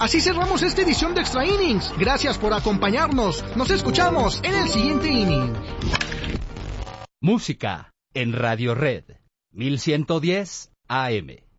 Así cerramos esta edición de Extra Innings. Gracias por acompañarnos. Nos escuchamos en el siguiente inning. Música en Radio Red 1110 AM.